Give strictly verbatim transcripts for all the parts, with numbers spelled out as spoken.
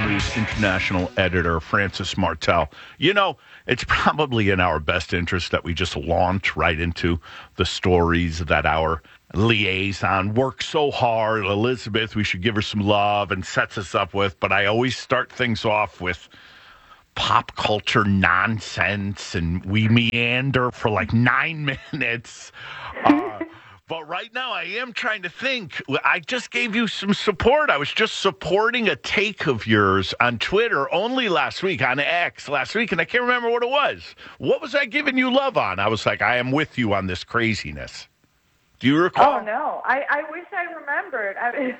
News international editor, Francis Martel. You know, it's probably in our best interest that we just launch right into the stories that our liaison works so hard. Elizabeth, we should give her some love and sets us up with. But I always start things off with pop culture nonsense, and we meander for like nine minutes. Uh, But right now, I am trying to think. I just gave you some support. I was just supporting a take of yours on Twitter only last week, on X last week, and I can't remember what it was. What was I giving you love on? I was like, I am with you on this craziness. Do you recall? Oh, no. I, I wish I remembered. I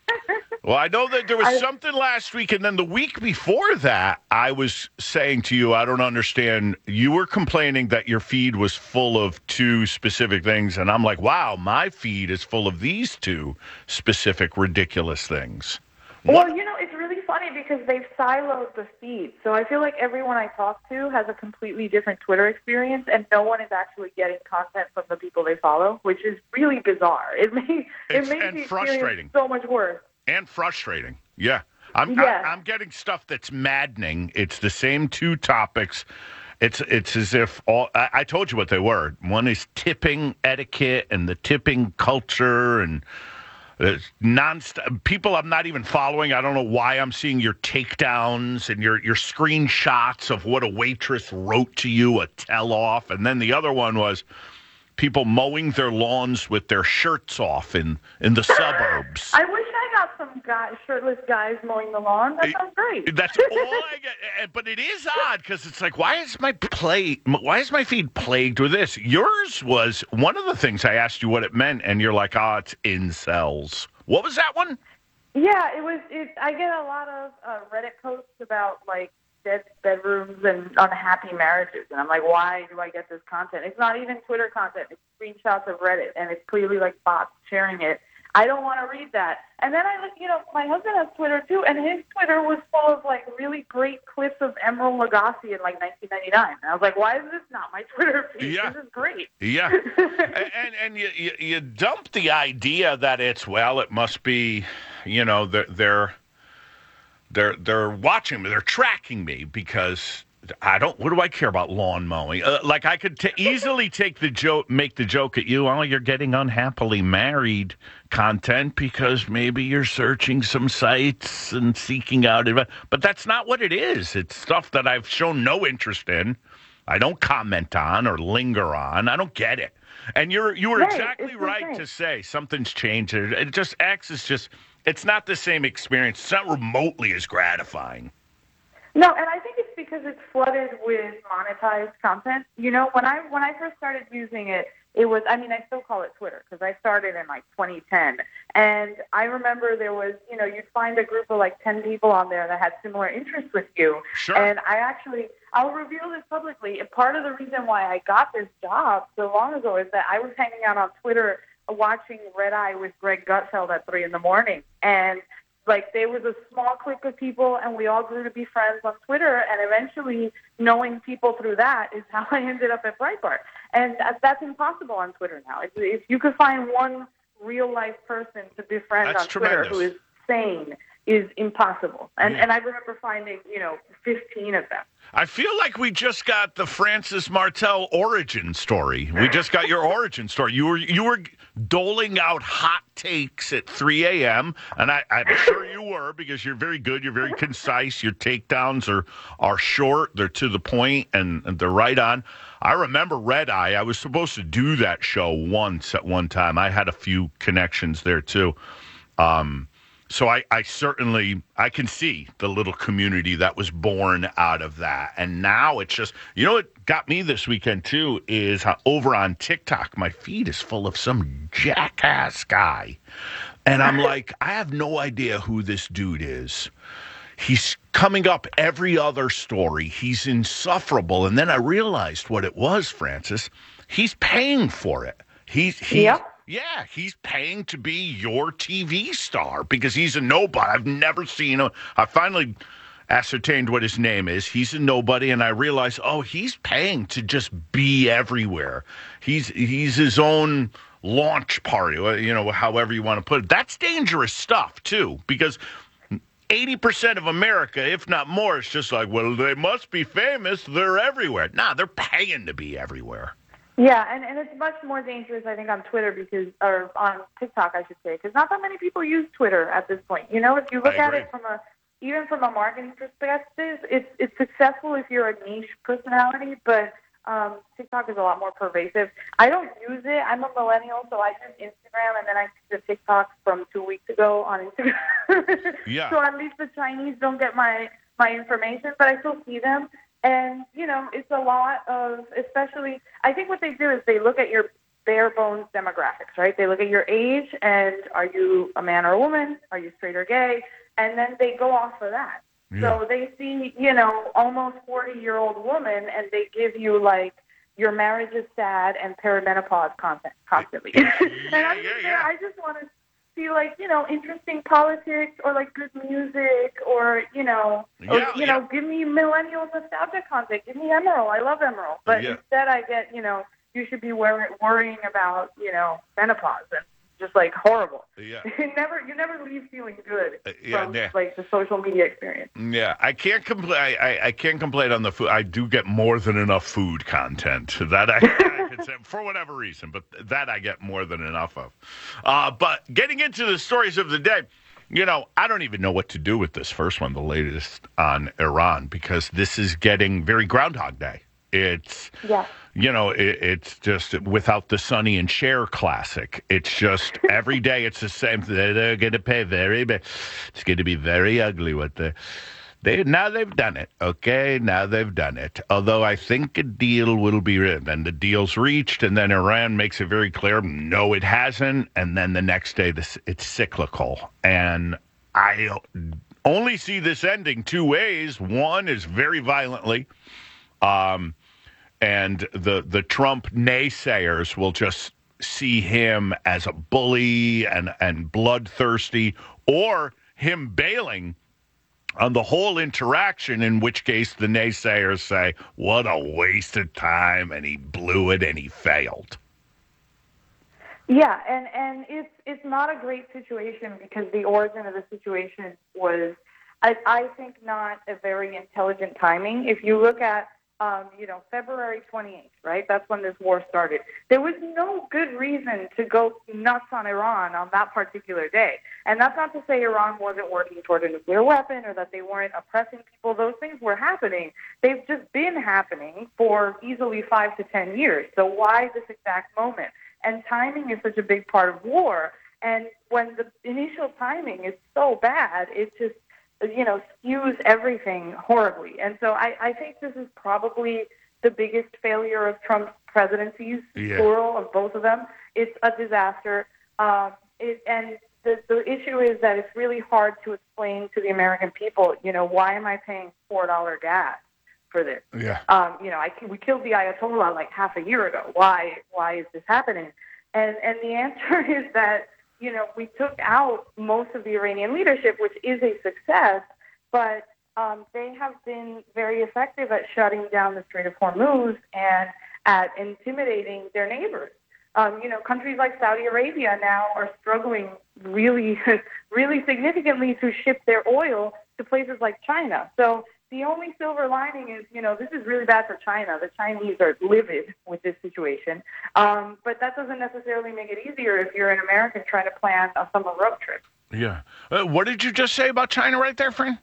Well, I know that there was I, something last week, and then the week before that, I was saying to you, I don't understand. You were complaining that your feed was full of two specific things, and I'm like, wow, my feed is full of these two specific ridiculous things. well, What? you know, it's really funny because they've siloed the feed. So I feel like everyone I talk to has a completely different Twitter experience, and no one is actually getting content from the people they follow, which is really bizarre. It, may, It's- it makes and the frustrating. experience so much worse. And frustrating. Yeah. I'm, Yeah. I, I'm getting stuff that's maddening. It's the same two topics. It's it's as if all I, I told you what they were. One is tipping etiquette and the tipping culture and uh, non-stop people I'm not even following. I don't know why I'm seeing your takedowns and your, your screenshots of what a waitress wrote to you, a tell-off. And then the other one was people mowing their lawns with their shirts off in, in the suburbs. I wish I got some guy, shirtless guys mowing the lawn. That sounds great. That's all I get. But it is odd because it's like, why is my play? Why is my feed plagued with this? Yours was one of the things I asked you what it meant, and you're like, oh, it's incels. What was that one? Yeah, it was. It, I get a lot of uh, Reddit posts about like dead bedrooms and unhappy marriages, and I'm like, why do I get this content? It's not even Twitter content. It's screenshots of Reddit, and it's clearly like bots sharing it. I don't want to read that. And then I, you know, my husband has Twitter too, and his Twitter was full of like really great clips of Emeril Lagasse in like nineteen ninety-nine. And I was like, why is this not my Twitter feed? Yeah. This is great. Yeah, and and you, you you dump the idea that it's well, it must be, you know, they're they're they're they're watching me, they're tracking me because I don't. What do I care about lawn mowing? Uh, like I could t- easily take the joke, make the joke at you. Oh, you're getting unhappily married content because maybe you're searching some sites and seeking out advice. But that's not what it is. It's stuff that I've shown no interest in. I don't comment on or linger on. I don't get it. And you're you were Right, exactly it's right insane. to say something's changed. It it just X is just. It's not the same experience. It's not remotely as gratifying. No, and I think it's because it's flooded with monetized content. You know, when I when I first started using it, it was, I mean, I still call it Twitter because I started in like twenty ten. And I remember there was, you know, you'd find a group of like ten people on there that had similar interests with you. Sure. And I actually, I'll reveal this publicly. And part of the reason why I got this job so long ago is that I was hanging out on Twitter watching Red Eye with Greg Gutfeld at three in the morning. And like there was a small clique of people, and we all grew to be friends on Twitter. And eventually, knowing people through that is how I ended up at Breitbart. And that- that's impossible on Twitter now. If, if you could find one real life person to befriend That's on Twitter tremendous. who is sane, is impossible. And Yeah. and I remember finding, you know, fifteen of them. I feel like we just got the Francis Martel origin story. We just got your origin story. You were you were doling out hot takes at three a.m., and I, I'm sure you were because you're very good. You're very concise. Your takedowns are, are short. They're to the point, and, and they're right on. I remember Red Eye. I was supposed to do that show once at one time. I had a few connections there, too. Um So I, I certainly, I can see the little community that was born out of that. And now it's just, you know what got me this weekend, too, is how over on TikTok, my feed is full of some jackass guy. And I'm like, I have no idea who this dude is. He's coming up every other story. He's insufferable. And then I realized what it was, Francis. He's paying for it. He's, he's Yep. Yeah, he's paying to be your T V star because he's a nobody. I've never seen him. I finally ascertained what his name is. He's a nobody, and I realized, oh, he's paying to just be everywhere. He's he's his own launch party, you know, however you want to put it. That's dangerous stuff, too, because eighty percent of America, if not more, is just like, well, they must be famous. They're everywhere. Nah, they're paying to be everywhere. Yeah, and, and it's much more dangerous, I think, on Twitter because, or on TikTok, I should say, because not that many people use Twitter at this point. You know, if you look at it from a, even from a marketing perspective, it's it's successful if you're a niche personality, but um, TikTok is a lot more pervasive. I don't use it. I'm a millennial, so I use Instagram, and then I see the TikToks from two weeks ago on Instagram. Yeah. So at least the Chinese don't get my, my information, but I still see them. And, you know, it's a lot of, especially, I think what they do is they look at your bare bones demographics, right? They look at your age and are you a man or a woman? Are you straight or gay? And then they go off of that. Yeah. So they see, you know, almost forty-year-old woman and they give you, like, your marriage is sad and perimenopause content constantly. Yeah, and I'm yeah, just, yeah. I just want to see, like, you know, interesting politics or, like, good music or, you know, or, Yeah, you yeah. know, give me millennial nostalgia content. Give me Emerald. I love Emerald. But Yeah. instead I get, you know, you should be worry, worrying about, you know, menopause and just, like, horrible. Yeah. You never, you never leave feeling good Uh, yeah, from, yeah. like, the social media experience. Yeah, I can't complain. I, I, I can't complain on the food. I do get more than enough food content that I, I could say, for whatever reason, but that I get more than enough of. Uh, but getting into the stories of the day, you know, I don't even know what to do with this first one, the latest on Iran, because this is getting very Groundhog Day. It's, Yeah. you know, it, it's just without the Sonny and Cher classic. It's just every day it's the same. They're going to pay very, but it's going to be very ugly what the they now they've done it. Okay, now they've done it. Although I think a deal will be written, and the deal's reached, and then Iran makes it very clear, no, it hasn't, and then the next day this it's cyclical, and I only see this ending two ways. One is very violently. Um, And the the Trump naysayers will just see him as a bully and, and bloodthirsty, or him bailing on the whole interaction, in which case the naysayers say, what a waste of time, and he blew it and he failed. Yeah, and, and it's it's not a great situation because the origin of the situation was, I, I think, not a very intelligent timing. If you look at Um, you know, February twenty-eighth, right? That's when this war started. There was no good reason to go nuts on Iran on that particular day. And that's not to say Iran wasn't working toward a nuclear weapon or that they weren't oppressing people. Those things were happening. They've just been happening for easily five to ten years. So why this exact moment? And timing is such a big part of war. And when the initial timing is so bad, it just you know, skews everything horribly. And so I, I think this is probably the biggest failure of Trump's presidencies, Yeah. plural, of both of them. It's a disaster. Um, it, and the, the issue is that it's really hard to explain to the American people, you know, why am I paying four dollars gas for this? Yeah. Um, you know, I, we killed the Ayatollah like half a year ago. Why, why is this happening? And, and the answer is that, you know, we took out most of the Iranian leadership, which is a success, but um, they have been very effective at shutting down the Strait of Hormuz and at intimidating their neighbors. Um, you know, countries like Saudi Arabia now are struggling really, really significantly to ship their oil to places like China. So the only silver lining is, you know, this is really bad for China. The Chinese are livid with this situation. Um, but that doesn't necessarily make it easier if you're an American trying to plan a summer road trip. Yeah. Uh, what did you just say about China right there, friend?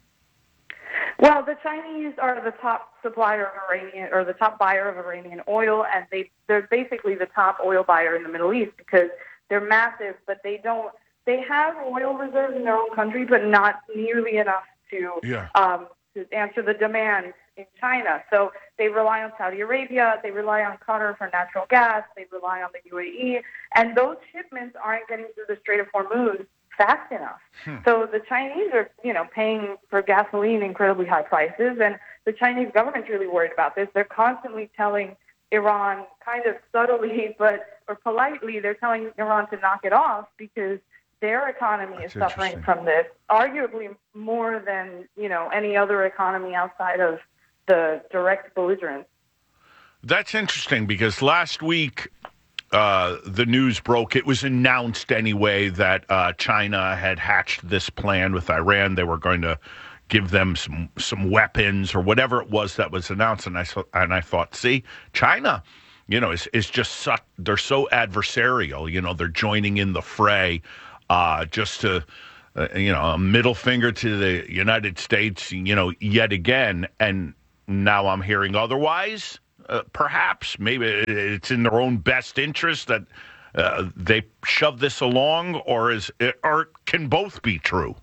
Well, the Chinese are the top supplier of Iranian, or the top buyer of Iranian oil, and they, they're basically the top oil buyer in the Middle East because they're massive, but they don't, they have oil reserves in their own country, but not nearly enough to, Yeah. um, to answer the demand in China. So they rely on Saudi Arabia, they rely on Qatar for natural gas, they rely on the U A E, and those shipments aren't getting through the Strait of Hormuz fast enough. Hmm. So the Chinese are, you know, paying for gasoline incredibly high prices, and the Chinese government's really worried about this. They're constantly telling Iran, kind of subtly, but or politely, they're telling Iran to knock it off because their economy That's is suffering from this, arguably more than, you know, any other economy outside of the direct belligerents. That's interesting because last week uh, the news broke, it was announced anyway that uh, China had hatched this plan with Iran. They were going to give them some some weapons or whatever it was that was announced. And I saw, and I thought, see, China, you know, is is just such, they're so adversarial. You know, they're joining in the fray uh, just to. Uh, you know, a middle finger to the United States, you know, yet again. And now I'm hearing otherwise. Uh, perhaps, maybe it's in their own best interest that uh, they shove this along, or is it, or can both be true?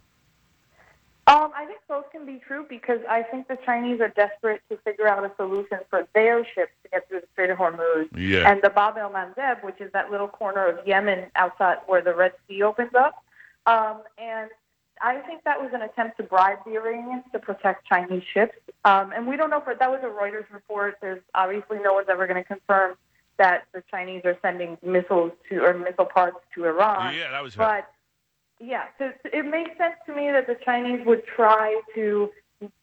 Um, I think both can be true because I think the Chinese are desperate to figure out a solution for their ships to get through the Strait of Hormuz. Yeah. And the Bab el-Mandeb, which is that little corner of Yemen outside where the Red Sea opens up. Um, and I think that was an attempt to bribe the Iranians to protect Chinese ships. Um, and we don't know, for that was a Reuters report. There's obviously no one's ever going to confirm that the Chinese are sending missiles to or missile parts to Iran. Yeah, that was. But yeah, so it makes sense to me that the Chinese would try to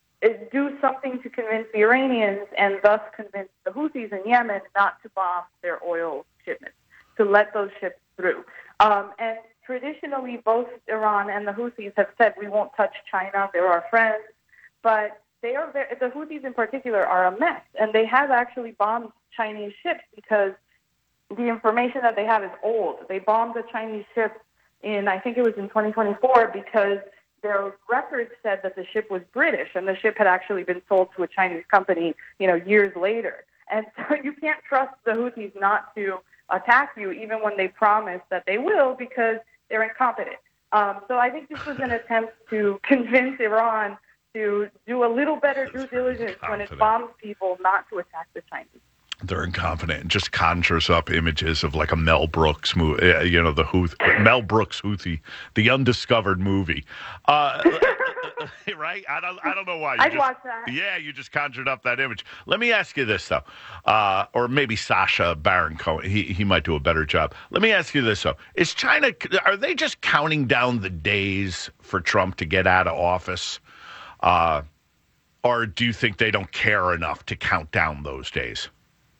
do something to convince the Iranians and thus convince the Houthis in Yemen not to bomb their oil shipments, to let those ships through. Um, and traditionally, both Iran and the Houthis have said we won't touch China. They're our friends, but they are very, the Houthis in particular are a mess, and they have actually bombed Chinese ships because the information that they have is old. They bombed the Chinese ship in, I think it was in twenty twenty-four, because their records said that the ship was British, and the ship had actually been sold to a Chinese company, you know, years later. And so you can't trust the Houthis not to attack you, even when they promise that they will, because they're incompetent. Um, so I think this was an attempt to convince Iran to do a little better due diligence when it bombs people not to attack the Chinese. They're incompetent. It just conjures up images of like a Mel Brooks movie, you know, the Houthi, Mel Brooks Houthi, the undiscovered movie. Uh, right? I don't I don't know why. You I'd just, watch that. Yeah, you just conjured up that image. Let me ask you this, though. Uh, or maybe Sacha Baron Cohen. He, he might do a better job. Let me ask you this, though. Is China, are they just counting down the days for Trump to get out of office? Uh, or do you think they don't care enough to count down those days?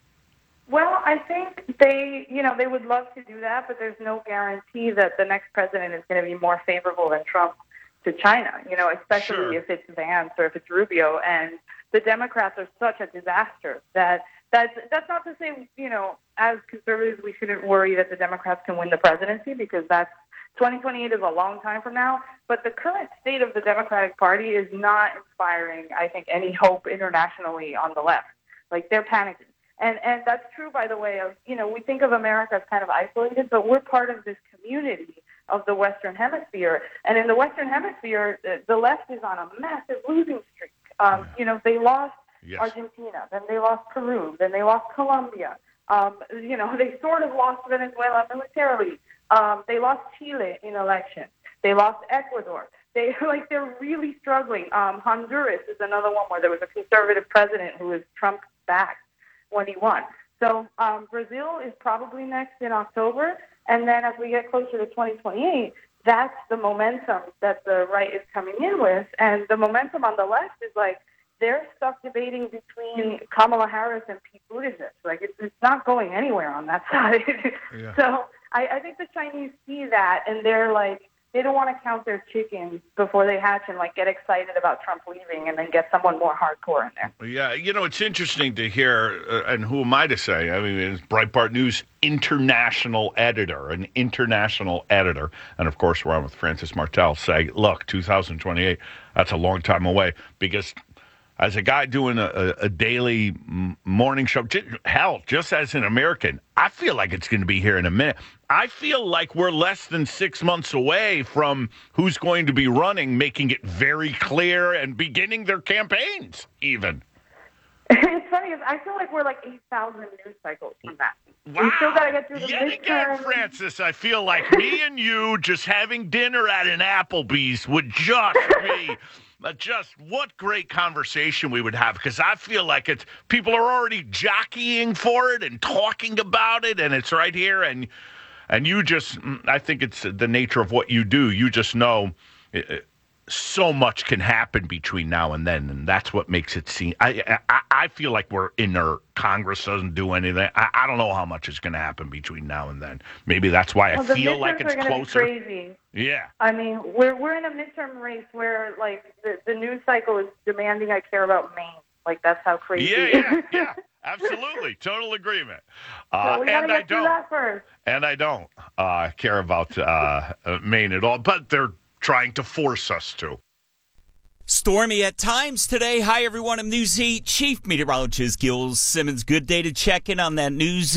Well, I think they, you know, they would love to do that, but there's no guarantee that the next president is going to be more favorable than Trump to China, you know, especially Sure. if it's Vance or if it's Rubio. And the Democrats are such a disaster that that's, that's not to say, you know, as conservatives, we shouldn't worry that the Democrats can win the presidency, because that's twenty twenty-eight is a long time from now. But the current state of the Democratic Party is not inspiring, I think, any hope internationally on the left. Like, they're panicking. And and that's true, by the way, of, you know, we think of America as kind of isolated, but we're part of this community of the Western Hemisphere. And in the Western Hemisphere, the, the left is on a massive losing streak. Um, you know, they lost Yes. Argentina, then they lost Peru, then they lost Colombia. Um, you know, they sort of lost Venezuela militarily. Um, they lost Chile in elections. They lost Ecuador. They like they're really struggling. Um, Honduras is another one where there was a conservative president who was Trump backed when he won. So um, Brazil is probably next in October, and then as we get closer to twenty twenty-eight, that's the momentum that the right is coming in with, and the momentum on the left is like they're stuck debating between Kamala Harris and Pete Buttigieg. Like it's, it's not going anywhere on that side. Yeah. So I, I think the Chinese see that, and they're like, they don't want to count their chickens before they hatch and like get excited about Trump leaving and then get someone more hardcore in there. Yeah, you know, it's interesting to hear, uh, and who am I to say? I mean, it's Breitbart News international editor, an international editor. And of course, we're on with Francis Martel, say, look, two thousand twenty-eight, that's a long time away. Because as a guy doing a, a daily morning show, hell, just as an American, I feel like it's going to be here in a minute. I feel like we're less than six months away from who's going to be running, making it very clear and beginning their campaigns, even. It's funny, I feel like we're like eight thousand news cycles from that. Wow. We still got to get through the Yet again, midterm. Francis, I feel like me and you just having dinner at an Applebee's would just be... Uh, just what great conversation we would have, because I feel like it's people are already jockeying for it and talking about it, and it's right here. And and you just, I think it's the nature of what you do. You just know, so much can happen between now and then, and that's what makes it seem. I I, I feel like we're inert. Congress doesn't do anything. I, I don't know how much is going to happen between now and then. Maybe that's why well, I feel like it's it's closer. Be crazy. Yeah. I mean, we're we're in a midterm race where like the, the news cycle is demanding I care about Maine. Like that's how crazy. Yeah, yeah, yeah. Absolutely, total agreement. Uh, so we gotta and get I through don't. that first. And I don't uh, care about uh, Maine at all, but they're trying to force us to. Stormy at times today. Hi, everyone. I'm News eight Chief Meteorologist Gil Simmons. Good day to check in on that news.